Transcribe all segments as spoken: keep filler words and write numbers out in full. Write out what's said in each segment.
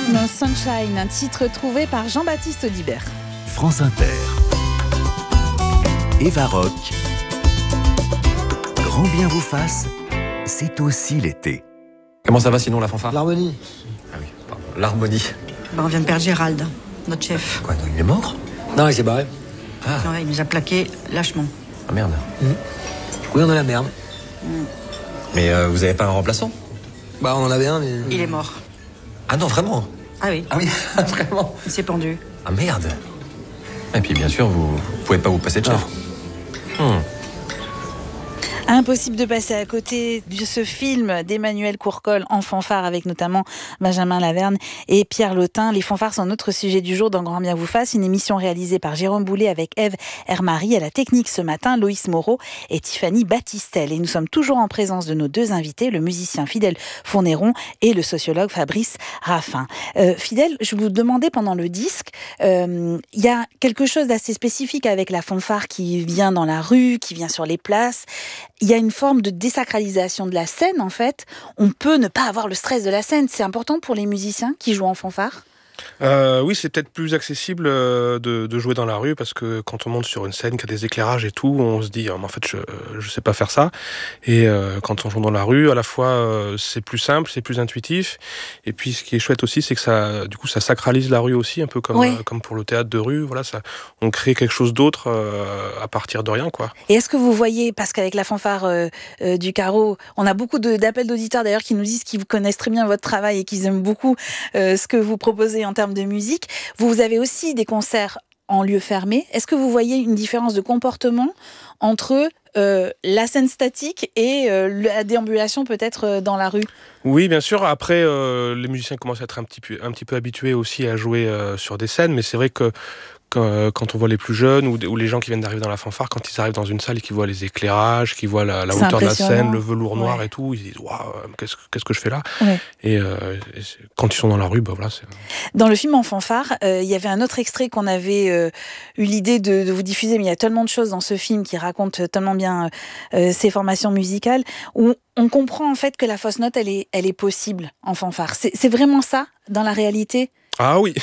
No Sunshine, un titre trouvé par Jean-Baptiste Audibert. France Inter. Eva Rock. Grand bien vous fasse, c'est aussi l'été. Comment ça va sinon la fanfare ? L'harmonie. Ah oui, pardon. L'harmonie. Ben, on vient de perdre Gérald, notre chef. Quoi, il est mort ? Non, il s'est barré. Ah, Ouais, il nous a plaqué lâchement. ah merde. Mmh. Oui, on a la merde. Mais euh, vous avez pas un remplaçant ? Bah, on en avait un, mais... Il est mort. Ah non, vraiment ? Ah oui, Ah oui, vraiment ? il s'est pendu. Ah merde. Et puis bien sûr, vous, vous pouvez pas vous passer de chef. Hmm. Impossible de passer à côté de ce film d'Emmanuel Courcol en fanfare avec notamment Benjamin Laverne et Pierre Lotin. Les fanfares sont notre sujet du jour dans Grand bien vous fasse, une émission réalisée par Jérôme Boulet avec Ève Hermary à la technique ce matin, Loïs Moreau et Tiffany Battistel. Et nous sommes toujours en présence de nos deux invités, le musicien Fidèle Fournéron et le sociologue Fabrice Raffin. Euh, Fidèle, je vous demandais pendant le disque, il euh, y a quelque chose d'assez spécifique avec la fanfare qui vient dans la rue, qui vient sur les places. Il y a une forme de désacralisation de la scène, en fait. On peut ne pas avoir le stress de la scène. C'est important pour les musiciens qui jouent en fanfare ? Euh, oui, c'est peut-être plus accessible euh, de, de jouer dans la rue parce que quand on monte sur une scène, qu'il y a des éclairages et tout, on se dit, oh, mais en fait, je je sais pas faire ça. Et euh, quand on joue dans la rue, à la fois, euh, c'est plus simple, c'est plus intuitif. Et puis, ce qui est chouette aussi, c'est que ça, du coup, ça sacralise la rue aussi, un peu comme Oui. euh, comme pour le théâtre de rue. Voilà, ça, on crée quelque chose d'autre euh, à partir de rien, quoi. Et est-ce que vous voyez, parce qu'avec la fanfare euh, euh, du Carreau, on a beaucoup de, d'appels d'auditeurs d'ailleurs qui nous disent qu'ils connaissent très bien votre travail et qu'ils aiment beaucoup euh, ce que vous proposez en termes de musique. Vous avez aussi des concerts en lieu fermé. Est-ce que vous voyez une différence de comportement entre euh, la scène statique et euh, la déambulation peut-être euh, dans la rue ? Oui, bien sûr. Après, euh, les musiciens commencent à être un petit peu, un petit peu habitués aussi à jouer euh, sur des scènes, mais c'est vrai que quand, quand on voit les plus jeunes ou, ou les gens qui viennent d'arriver dans la fanfare, quand ils arrivent dans une salle et qu'ils voient les éclairages, qu'ils voient la, la C'est hauteur de la impressionnant. scène, le velours noir Ouais. et tout, ils se disent waouh, qu'est-ce, que- qu'est-ce que je fais là ? Ouais. Et, euh, et c'est- quand ils sont dans la rue, bah voilà, c'est. Dans le film En fanfare, euh, il y avait un autre extrait qu'on avait euh, eu l'idée de, de vous diffuser, mais il y a tellement de choses dans ce film qui raconte tellement bien euh, ses formations musicales, où on comprend en fait que la fausse note, elle est, elle est possible en fanfare. C'est, c'est vraiment ça, dans la réalité ? Ah oui.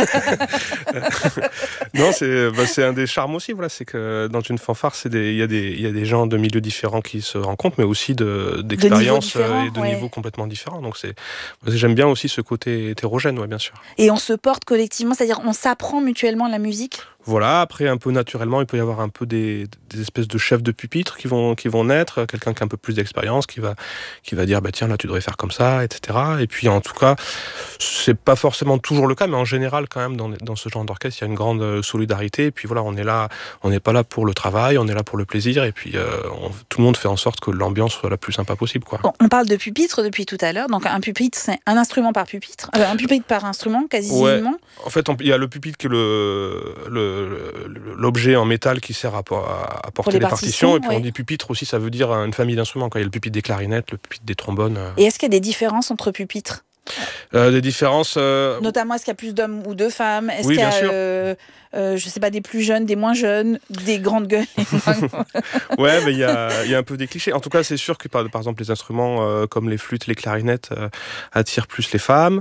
Non, c'est bah, c'est un des charmes aussi. Voilà, c'est que dans une fanfare, c'est des il y a des il y a des gens de milieux différents qui se rencontrent, mais aussi de d'expériences différents, et de ouais. niveaux complètement différents. Donc c'est j'aime bien aussi ce côté hétérogène, ouais, bien sûr. Et on se porte collectivement, c'est-à-dire on s'apprend mutuellement la musique ? Voilà, après un peu naturellement, il peut y avoir un peu des, des espèces de chefs de pupitre qui vont qui vont naître, quelqu'un qui a un peu plus d'expérience, qui va qui va dire bah tiens là tu devrais faire comme ça, et cetera. Et puis en tout cas, c'est pas forcément toujours le cas, mais en général quand même dans dans ce genre d'orchestre, il y a une grande solidarité. Et puis voilà, on est là, on n'est pas là pour le travail, on est là pour le plaisir. Et puis euh, on, tout le monde fait en sorte que l'ambiance soit la plus sympa possible, quoi. Bon, on parle de pupitre depuis tout à l'heure, donc un pupitre c'est un instrument par pupitre, euh, un pupitre par instrument quasiment. Ouais. En fait, on- il y a le pupitre qui est le, le, le- l'objet en métal qui sert à, po- à porter les les partitions, partitions. Et puis ouais. on dit pupitre aussi, ça veut dire une famille d'instruments, quoi. Il y a le pupitre des clarinettes, le pupitre des trombones. euh. Et est-ce qu'il y a des différences entre pupitres ? Euh, des différences. euh, Notamment, est-ce qu'il y a plus d'hommes ou de femmes ? Est-ce Oui, qu'il y a, bien sûr. euh, euh, je sais pas, des plus jeunes, des moins jeunes, des grandes gueules ? Ouais, mais il y a, il y a un peu des clichés. En tout cas, c'est sûr que par, par exemple les instruments euh, comme les flûtes, les clarinettes euh, attirent plus les femmes.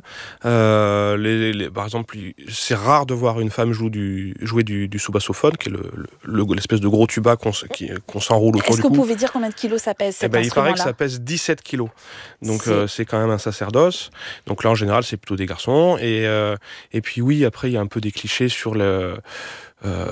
Euh, les, les- par exemple, il- c'est rare de voir une femme jouer du, jouer du, du sous-bassophone, qui est le, le- le- l'espèce de gros tuba qu'on, s- qui- qu'on s'enroule autour Est-ce du que cou. vous pouvez dire combien de kilos ça pèse, Eh cet ben, il paraît que instrument-là ? ça pèse dix-sept kilos. Donc C'est- euh, c'est quand même un sacerdoce. Donc là, en général, c'est plutôt des garçons. Et, euh, et puis oui, après, il y a un peu des clichés sur le... euh,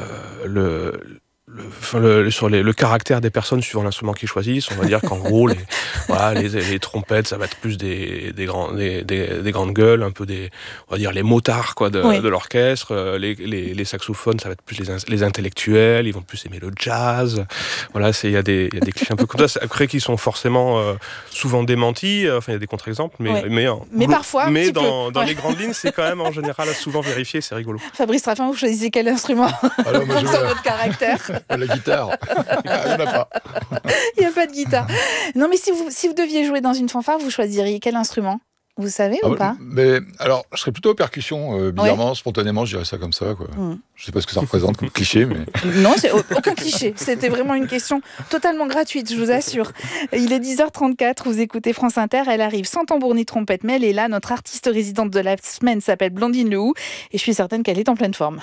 le le, enfin, le, sur les, le caractère des personnes suivant l'instrument qu'ils choisissent. On va dire qu'en gros, les, voilà, les, les trompettes, ça va être plus des, des, grands, des, des, des grandes gueules, un peu des, on va dire les motards quoi, de, Oui. de l'orchestre. Euh, Les, les, les saxophones, ça va être plus les, in- les intellectuels, ils vont plus aimer le jazz. Voilà, c'est- il y a des, il y a des clichés un peu comme ça, après qui sont forcément euh, souvent démentis. Enfin, il y a des contre-exemples, mais, Ouais. mais, en- Mais parfois, un mais petit dans, peu. dans Ouais. les grandes lignes, c'est quand même en général souvent vérifié, c'est rigolo. Fabrice Raffin, vous choisissez quel instrument Alors, moi, je sur veux votre caractère ? la guitare. Ah, il n'y en a pas. Il n'y a pas de guitare. Non, mais si vous, si vous deviez jouer dans une fanfare, vous choisiriez quel instrument ? Vous savez Ah ou ouais, pas? Mais alors, je serais plutôt percussion, euh, bizarrement, spontanément, je dirais ça comme ça, quoi. Mm. Je sais pas ce que ça représente comme cliché, mais... Non, c'est aucun cliché. C'était vraiment une question totalement gratuite, je vous assure. Il est dix heures trente-quatre, vous écoutez France Inter, elle arrive sans tambour ni trompette, mais elle est là. Notre artiste résidente de la semaine s'appelle Blandine Lehoux et je suis certaine qu'elle est en pleine forme.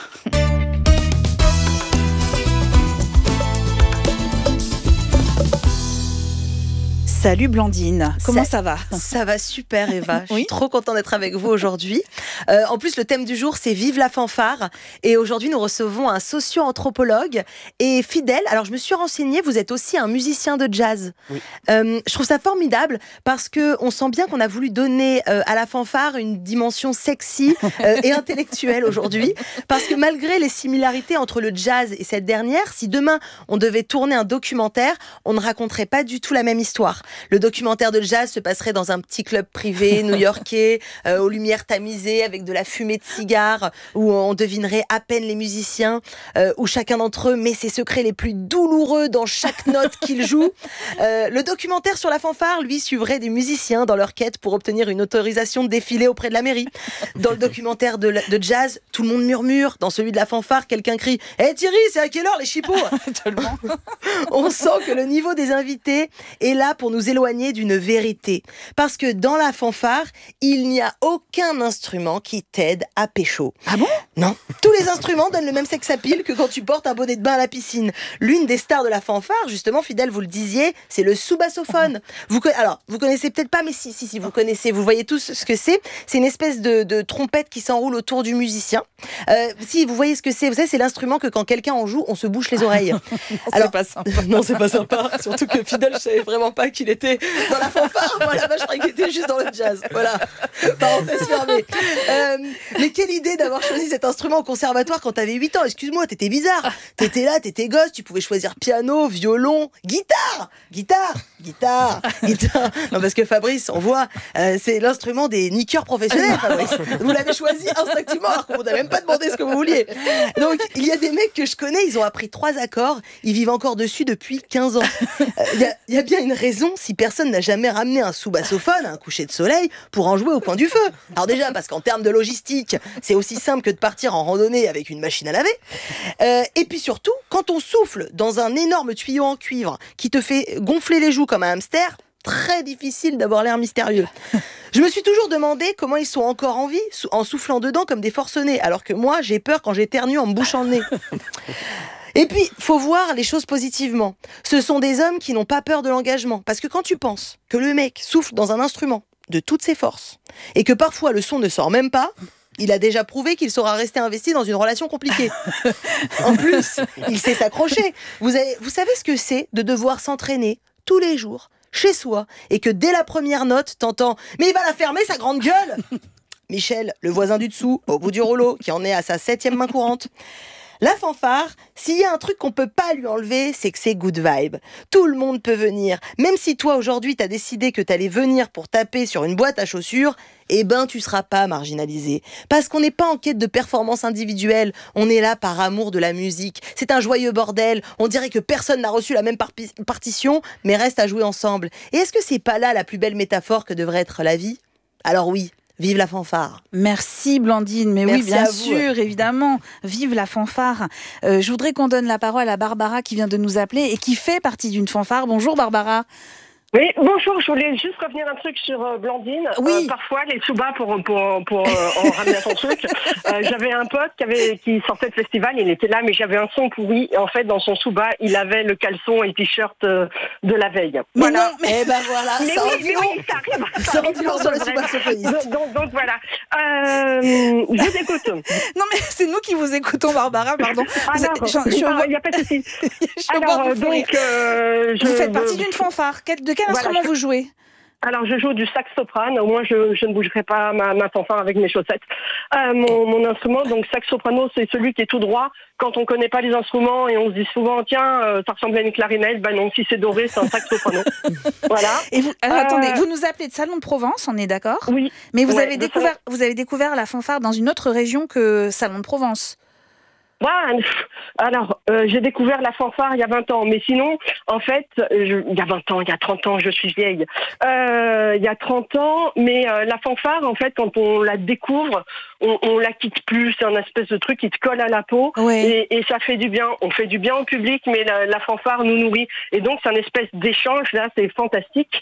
Salut Blandine, comment ça, ça va? Ça va super Eva, je oui. suis trop contente d'être avec vous aujourd'hui. Euh, en plus le thème du jour c'est Vive la fanfare et aujourd'hui nous recevons un socio-anthropologue et fidèle. Alors je me suis renseignée, vous êtes aussi un musicien de jazz. Oui. Euh, je trouve ça formidable parce qu'on sent bien qu'on a voulu donner euh, à la fanfare une dimension sexy euh, et intellectuelle aujourd'hui. Parce que malgré les similarités entre le jazz et cette dernière, si demain on devait tourner un documentaire, on ne raconterait pas du tout la même histoire. Le documentaire de jazz se passerait dans un petit club privé new-yorkais, euh, aux lumières tamisées, avec de la fumée de cigares, où on devinerait à peine les musiciens, euh, où chacun d'entre eux met ses secrets les plus douloureux dans chaque note qu'il joue. Euh, le documentaire sur la fanfare, lui, suivrait des musiciens dans leur quête pour obtenir une autorisation de défiler auprès de la mairie. Dans le documentaire de, de jazz, tout le monde murmure. Dans celui de la fanfare, quelqu'un crie « Hé hey Thierry, c'est à quelle heure les chipots ?» On sent que le niveau des invités est là pour nous éloigner d'une vérité. Parce que dans la fanfare, il n'y a aucun instrument qui t'aide à pécho. Ah bon? Non. Tous les instruments donnent le même sex appeal que quand tu portes un bonnet de bain à la piscine. L'une des stars de la fanfare, justement, fidèle, vous le disiez, c'est le sous-bassophone. Vous, alors, vous connaissez peut-être pas, mais si, si, si, vous connaissez, vous voyez tous ce que c'est. C'est une espèce de, de trompette qui s'enroule autour du musicien. Euh, si vous voyez ce que c'est, vous savez, c'est l'instrument que quand quelqu'un en joue, on se bouche les oreilles. Alors, c'est pas sympa. Non, c'est pas sympa. Surtout que fidèle, je savais vraiment pas qu'il était dans la fanfare. Moi, là-bas, je croyais qu'il était juste dans le jazz. Voilà. Parenthèse fermée. Euh, mais quelle idée d'avoir choisi cet instrument au conservatoire quand t'avais huit ans. Excuse-moi, t'étais bizarre. T'étais là, t'étais gosse, tu pouvais choisir piano, violon, guitare, guitare, guitare, guitare. Non, parce que Fabrice, on voit, euh, c'est l'instrument des niqueurs professionnels, Fabrice. Vous l'avez choisi instinctivement, alors qu'on vous a même pas demandé ce que vous vouliez. Donc, il y a des mecs que je connais, ils ont appris trois accords, ils vivent encore dessus depuis quinze ans. Il euh, y, y a bien une raison si personne n'a jamais ramené un sous-bassophone à un coucher de soleil pour en jouer au coin du feu. Alors déjà, parce qu'en termes de logistique, c'est aussi simple que de partir en randonnée avec une machine à laver. Euh, et puis surtout, quand on souffle dans un énorme tuyau en cuivre qui te fait gonfler les joues comme un hamster, très difficile d'avoir l'air mystérieux. Je me suis toujours demandé comment ils sont encore en vie en soufflant dedans comme des forcenés, alors que moi, j'ai peur quand j'éternue en me bouchant le nez. Et puis, faut voir les choses positivement. Ce sont des hommes qui n'ont pas peur de l'engagement. Parce que quand tu penses que le mec souffle dans un instrument de toutes ses forces, et que parfois le son ne sort même pas, il a déjà prouvé qu'il saura rester investi dans une relation compliquée. En plus, il sait s'accrocher. Vous, avez, vous savez ce que c'est de devoir s'entraîner tous les jours, chez soi, et que dès la première note, t'entends « Mais il va la fermer, sa grande gueule !» Michel, le voisin du dessous, au bout du rouleau, qui en est à sa septième main courante. La fanfare, s'il y a un truc qu'on peut pas lui enlever, c'est que c'est good vibe. Tout le monde peut venir. Même si toi, aujourd'hui, t'as décidé que t'allais venir pour taper sur une boîte à chaussures, eh ben, tu seras pas marginalisé. Parce qu'on n'est pas en quête de performance individuelle. On est là par amour de la musique. C'est un joyeux bordel. On dirait que personne n'a reçu la même par- partition, mais reste à jouer ensemble. Et est-ce que c'est pas là la plus belle métaphore que devrait être la vie? Alors oui. Vive la fanfare. Merci Blandine, mais Merci oui, bien à vous. sûr, évidemment, vive la fanfare. Euh, je voudrais qu'on donne la parole à Barbara qui vient de nous appeler et qui fait partie d'une fanfare. Bonjour Barbara. Oui, bonjour, je voulais juste revenir un truc sur euh, Blandine. Oui. Euh, parfois, les sous-bas, pour, pour, pour euh, en ramener à son truc, euh, j'avais un pote qui, avait, qui sortait de festival, il était là, mais j'avais un son pourri. Et en fait, dans son sous-bas, il avait le caleçon et le t-shirt euh, de la veille. Mais Voilà. non, mais... Eh ben voilà, Mais ça oui, en dit mais long. oui, ça arrive. Ça en arrive dit long pour sur de les vrai. sous-bassophoniste. Donc, donc voilà. Euh, je t'écoute. non mais c'est nous qui vous écoutons Barbara, pardon. Vous êtes- Alors, je- je suis au- il n'y a pas de souci. je suis au bord Alors, de vous rire. donc, euh, je, Vous faites partie d'une fanfare. Quel- de quel Voilà, instrument je- vous jouez? Alors, je joue du sax soprano. Au moins, je, je ne bougerai pas ma, ma fanfare avec mes chaussettes. Euh, mon, mon instrument, donc sax soprano, c'est celui qui est tout droit. Quand on connaît pas les instruments et on se dit souvent, tiens, euh, ça ressemble à une clarinette. Ben non, si c'est doré, c'est un sax soprano. Voilà. Et vous, alors, Euh, attendez, vous nous appelez de Salon de Provence, on est d'accord? Oui. Mais vous Ouais, avez de découvert, vous avez découvert la fanfare dans une autre région que Salon de Provence. Ouais, alors, euh, j'ai découvert la fanfare il y a vingt ans, mais sinon, en fait, je, il y a vingt ans, il y a trente ans, je suis vieille. Euh, il y a trente ans, mais euh, la fanfare, en fait, quand on la découvre, on, on la quitte plus. C'est un espèce de truc qui te colle à la peau, Ouais. et, et ça fait du bien. On fait du bien au public, mais la, la fanfare nous nourrit. Et donc, c'est un espèce d'échange, là, c'est fantastique.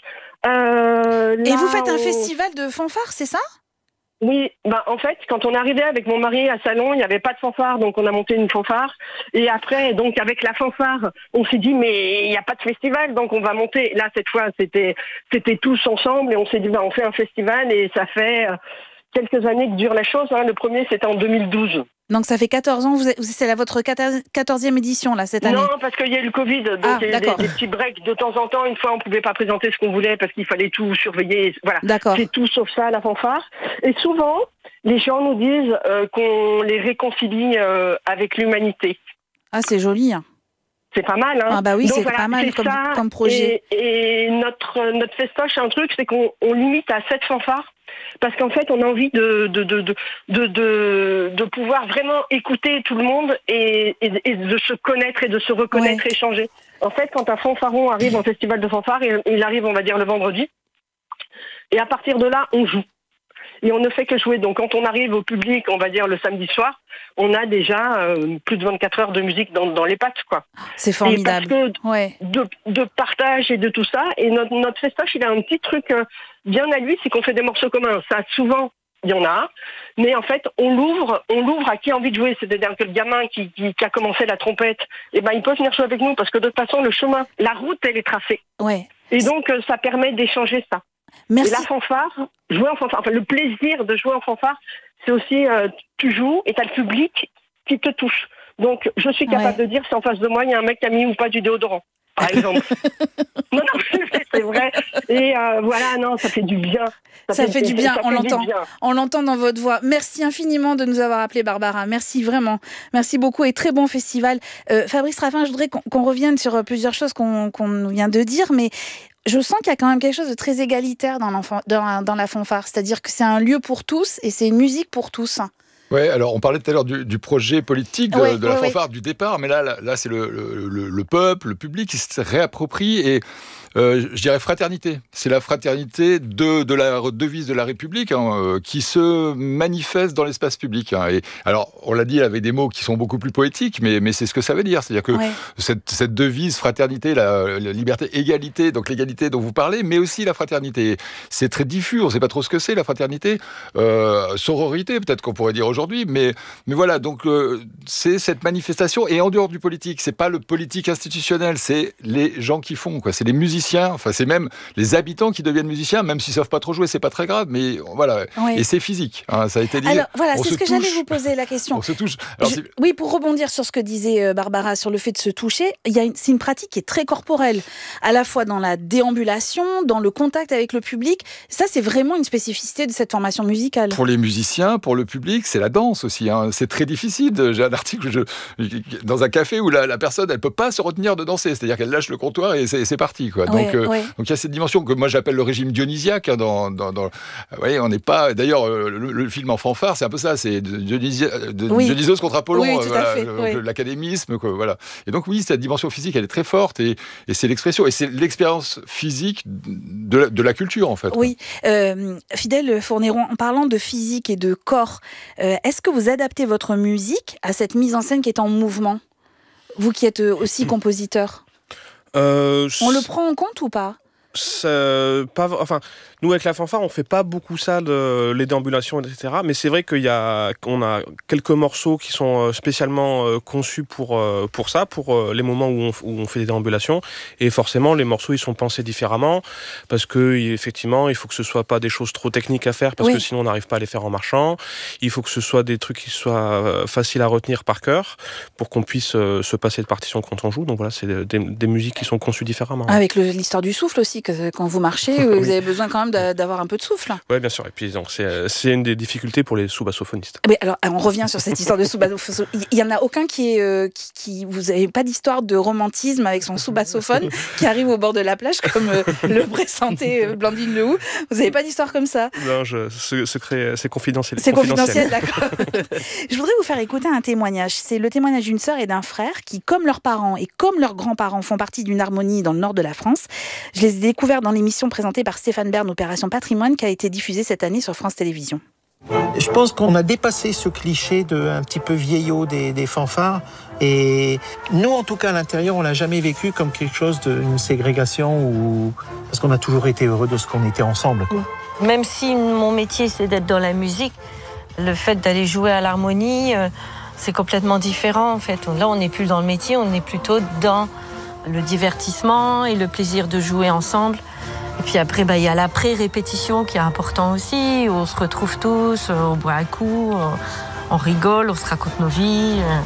Euh, Et là, vous faites un on- festival de fanfare, c'est ça? Oui, bah en fait, quand on arrivait avec mon mari à Salon, il n'y avait pas de fanfare, donc on a monté une fanfare. Et après, donc avec la fanfare, on s'est dit mais il n'y a pas de festival, donc on va monter. Là, cette fois, c'était c'était tous ensemble et on s'est dit bah on fait un festival et ça fait euh, quelques années que dure la chose. Hein. Le premier, c'était en deux mille douze. Donc ça fait quatorze ans, vous êtes- c'est la votre quatorzième édition là cette année. Non, parce qu'il y a eu le Covid, donc Ah, il y a eu des, d'accord. des petits breaks de temps en temps. Une fois, on pouvait pas présenter ce qu'on voulait parce qu'il fallait tout surveiller. Voilà. D'accord. C'est tout sauf ça, la fanfare. Et souvent, les gens nous disent euh, qu'on les réconcilie euh, avec l'humanité. Ah, c'est joli. hein. C'est pas mal, hein. Ah bah oui, Donc c'est voilà, pas mal c'est comme, ça. comme projet. Et, et notre, notre festoche, un truc, c'est qu'on on limite à sept fanfares. Parce qu'en fait, on a envie de, de, de, de, de, de, de pouvoir vraiment écouter tout le monde et, et, et de se connaître et de se reconnaître Ouais. et échanger. En fait, quand un fanfaron arrive en festival de fanfare, il, il arrive, on va dire, le vendredi. Et à partir de là, on joue. Et on ne fait que jouer. Donc quand on arrive au public, on va dire le samedi soir, on a déjà euh, plus de vingt-quatre heures de musique dans, dans les pattes, quoi. C'est Et formidable. parce que Ouais. de, de partage et de tout ça. Et notre, notre festoche, il a un petit truc euh, bien à lui, c'est qu'on fait des morceaux communs. Ça, souvent, il y en a. Mais en fait, on l'ouvre, on l'ouvre à qui a envie de jouer. C'est-à-dire que le gamin qui, qui, qui a commencé la trompette, eh ben, il peut venir jouer avec nous parce que de toute façon, le chemin, la route, elle est tracée. Ouais. Et donc, euh, ça permet d'échanger ça. Merci. Et la fanfare, jouer en fanfare, enfin, le plaisir de jouer en fanfare, c'est aussi, euh, tu joues et tu as le public qui te touche. Donc, je suis capable Ouais. de dire si en face de moi, il y a un mec qui a mis ou pas du déodorant, par exemple. non, non, c'est vrai. Et euh, voilà, non, ça fait du bien. Ça fait du bien, ça on fait du l'entend. bien. On l'entend dans votre voix. Merci infiniment de nous avoir appelé, Barbara. Merci vraiment. Merci beaucoup et très bon festival. Euh, Fabrice Raffin, je voudrais qu'on, qu'on revienne sur plusieurs choses qu'on, qu'on vient de dire, mais je sens qu'il y a quand même quelque chose de très égalitaire dans, l'enfant, dans, dans la fanfare. C'est-à-dire que c'est un lieu pour tous et c'est une musique pour tous. Ouais, alors on parlait tout à l'heure du, du projet politique de, Ouais, de la ouais, fanfare du départ, mais là, là, là, c'est le, le, le, le peuple, le public qui se réapproprie et euh, je dirais fraternité. C'est la fraternité de, de la devise de la République hein, euh, qui se manifeste dans l'espace public. Hein. Et alors, on l'a dit avec des mots qui sont beaucoup plus poétiques, mais, mais c'est ce que ça veut dire. C'est-à-dire que Ouais. cette, cette devise fraternité, la, la liberté, égalité, donc l'égalité dont vous parlez, mais aussi la fraternité. C'est très diffus, on ne sait pas trop ce que c'est la fraternité. Euh, sororité, peut-être qu'on pourrait dire aujourd'hui, mais, mais voilà, donc euh, c'est cette manifestation, et en dehors du politique, c'est pas le politique institutionnel, c'est les gens qui font, quoi. C'est les musiciens, enfin c'est même les habitants qui deviennent musiciens, même s'ils savent pas trop jouer, c'est pas très grave, mais voilà, Ouais. et c'est physique, hein, ça a été dit. Alors voilà, on c'est se ce que j'allais touche. vous poser la question. On se touche. Alors, Je- c'est- oui, pour rebondir sur ce que disait euh, Barbara sur le fait de se toucher, il y a une, c'est une pratique qui est très corporelle, à la fois dans la déambulation, dans le contact avec le public. Ça, c'est vraiment une spécificité de cette formation musicale. Pour les musiciens, pour le public, c'est la danse aussi. Hein. C'est très difficile. J'ai un article je, dans un café où la, la personne, elle peut pas se retenir de danser. C'est-à-dire qu'elle lâche le comptoir et c'est, c'est parti. Quoi. Ouais, donc, euh, ouais. donc il y a cette dimension que moi j'appelle le régime dionysiaque. Hein, dans, dans, dans, vous voyez, on n'est pas. D'ailleurs, le, le film en fanfare, c'est un peu ça. C'est Dionysia, de, Oui. Dionysos contre Apollon. Oui, oui, tout à voilà, fait, donc, oui. l'académisme. Quoi, voilà. Et donc oui, cette dimension physique, elle est très forte et, et c'est l'expression et c'est l'expérience physique de la, de la culture en fait. Oui, euh, Fidèle Fournéron, en parlant de physique et de corps, euh, est-ce que vous adaptez votre musique à cette mise en scène qui est en mouvement? Vous qui êtes euh, aussi compositeur, Euh, on le prend en compte ou pas? c'est pas, enfin, nous avec la fanfare, on fait pas beaucoup ça, de, les déambulations, et cetera. Mais c'est vrai qu'il y a, qu'on a quelques morceaux qui sont spécialement euh, conçus pour euh, pour ça, pour euh, les moments où on, où on fait des déambulations. Et forcément, les morceaux ils sont pensés différemment parce que effectivement, il faut que ce soit pas des choses trop techniques à faire parce Oui. que sinon on n'arrive pas à les faire en marchant. Il faut que ce soit des trucs qui soient euh, faciles à retenir par cœur pour qu'on puisse euh, se passer de partition quand on joue. Donc voilà, c'est des, des musiques qui sont conçues différemment. Avec le- l'histoire du souffle aussi que quand vous marchez, vous Oui. avez besoin quand même d'a- d'avoir un peu de souffle. Oui, bien sûr. Et puis, donc, c'est, c'est une des difficultés pour les sous-bassophonistes. Mais alors, on revient sur cette histoire de sous-bassophone. Il y en a aucun qui est, euh, qui, qui- vous n'avez pas d'histoire de romantisme avec son sous-bassophone qui arrive au bord de la plage comme euh, le pressentait euh, Blandine Lehoux. Vous n'avez pas d'histoire comme ça? Non, je, c'est, secret, c'est confidentiel. C'est confidentiel, d'accord. Je voudrais vous faire écouter un témoignage. C'est le témoignage d'une sœur et d'un frère qui, comme leurs parents et comme leurs grands-parents, font partie d'une harmonie dans le nord de la France. Je les ai découverts dans l'émission présentée par Stéphane Bern, Opération Patrimoine, qui a été diffusée cette année sur France Télévisions. Je pense qu'on a dépassé ce cliché de un petit peu vieillot des, des fanfares. Et nous, en tout cas, à l'intérieur, on l'a jamais vécu comme quelque chose d'une ségrégation ou parce qu'on a toujours été heureux de ce qu'on était ensemble, quoi. Même si mon métier, c'est d'être dans la musique, le fait d'aller jouer à l'harmonie, euh, c'est complètement différent, en fait. Là, on n'est plus dans le métier, on est plutôt dans le divertissement et le plaisir de jouer ensemble. Et puis après, bah, il y a l'après-répétition qui est important aussi. On se retrouve tous, euh, on boit un coup, on, on rigole, on se raconte nos vies. euh.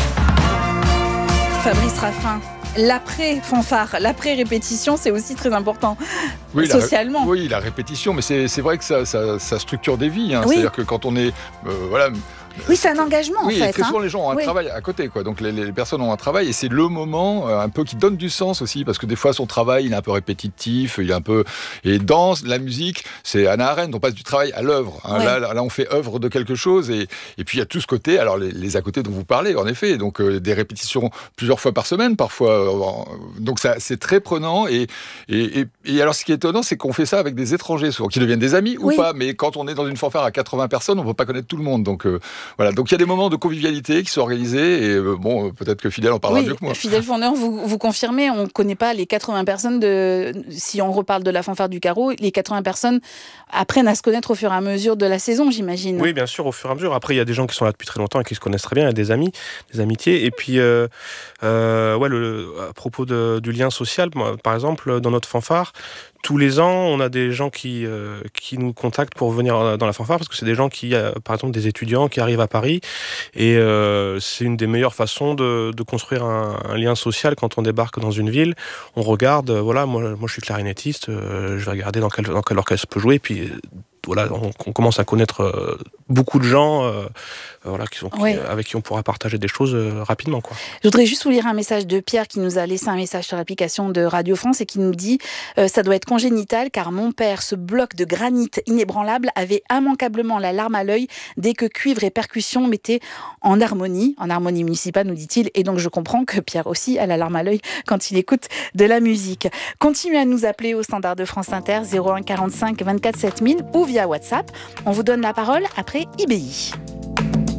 Fabrice Raffin, l'après-fanfare, l'après-répétition, c'est aussi très important Oui, la ré- socialement. oui, la répétition, mais c'est, c'est vrai que ça, ça, ça structure des vies. Hein. Oui. C'est-à-dire que quand on est, euh, voilà. Oui, c'est un engagement Oui, en et fait. très hein. souvent les gens ont un Oui. travail à côté, quoi. Donc les, les personnes ont un travail et c'est le moment euh, un peu qui donne du sens aussi, parce que des fois son travail il est un peu répétitif, il est un peu et dans la musique c'est Hannah Arendt, on passe du travail à l'œuvre. Hein. Ouais. Là, là, on fait œuvre de quelque chose et, et puis il y a tout ce côté. Alors les, les à côté dont vous parlez, en effet, donc euh, des répétitions plusieurs fois par semaine, parfois. Euh, donc ça c'est très prenant et, et, et, et alors ce qui est étonnant, c'est qu'on fait ça avec des étrangers souvent, qui deviennent des amis Oui. ou pas. Mais quand on est dans une fanfare à quatre-vingts personnes, on ne peut pas connaître tout le monde. Donc euh, voilà. Donc il y a des moments de convivialité qui sont organisés et euh, bon, euh, peut-être que Fidèle en parlera Oui, mieux que moi. Fidèle Fourneur, vous, vous confirmez, on ne connaît pas les quatre-vingts personnes de. Si on reparle de la fanfare du carreau, les quatre-vingts personnes apprennent à se connaître au fur et à mesure de la saison, j'imagine. Oui, bien sûr, au fur et à mesure. Après, il y a des gens qui sont là depuis très longtemps et qui se connaissent très bien, il y a des amis, des amitiés. Et puis, euh, euh, ouais, le, à propos de, du lien social, moi, par exemple, dans notre fanfare, tous les ans, on a des gens qui, euh, qui nous contactent pour venir dans la fanfare parce que c'est des gens qui, euh, par exemple, des étudiants qui arrivent à Paris et euh, c'est une des meilleures façons de, de construire un, un lien social quand on débarque dans une ville. On regarde, euh, voilà, moi, moi je suis clarinettiste, euh, je vais regarder dans quel, dans quel orchestre je peux jouer, puis euh, voilà, on, on commence à connaître euh, beaucoup de gens euh, voilà, qui sont, qui, Oui. avec qui on pourra partager des choses euh, rapidement, quoi. Je voudrais juste vous lire un message de Pierre qui nous a laissé un message sur l'application de Radio France et qui nous dit euh, ça doit être congénital car mon père, ce bloc de granit inébranlable, avait immanquablement la larme à l'œil dès que cuivre et percussion mettaient en harmonie, en harmonie municipale, nous dit-il. Et donc je comprends que Pierre aussi a la larme à l'œil quand il écoute de la musique. Continuez à nous appeler au standard de France Inter zéro un quarante-cinq vingt-quatre sept mille ou via WhatsApp. On vous donne la parole après I B I.